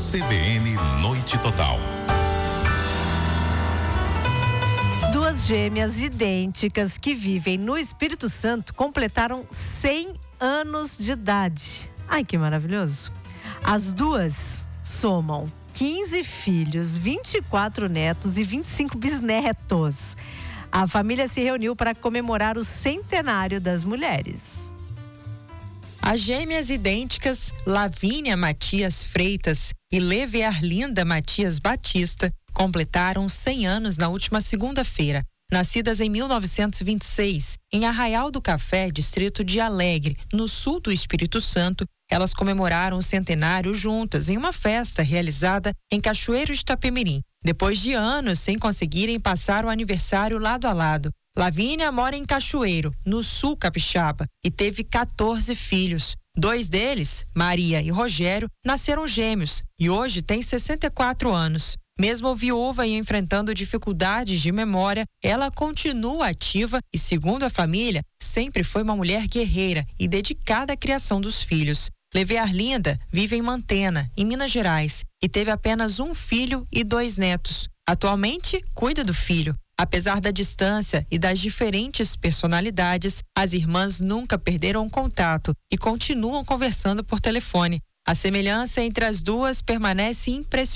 CBN Noite Total. Duas gêmeas idênticas que vivem no Espírito Santo completaram 100 anos de idade. Ai, que maravilhoso! As duas somam 15 filhos, 24 netos e 25 bisnetos. A família se reuniu para comemorar o centenário das mulheres. As gêmeas idênticas Lavínia Matias Freitas e Leve Arlinda Matias Batista completaram 100 anos na última segunda-feira. Nascidas em 1926, em Arraial do Café, distrito de Alegre, no sul do Espírito Santo, elas comemoraram o centenário juntas em uma festa realizada em Cachoeiro de Itapemirim. Depois de anos sem conseguirem passar o aniversário lado a lado, Lavínia mora em Cachoeiro, no sul capixaba, e teve 14 filhos. 2 deles, Maria e Rogério, nasceram gêmeos e hoje têm 64 anos. Mesmo viúva e enfrentando dificuldades de memória, ela continua ativa e, segundo a família, sempre foi uma mulher guerreira e dedicada à criação dos filhos. Leve Arlinda vive em Mantena, em Minas Gerais, e teve apenas um filho e 2 netos. Atualmente, cuida do filho. Apesar da distância e das diferentes personalidades, as irmãs nunca perderam contato e continuam conversando por telefone. A semelhança entre as duas permanece impressionante.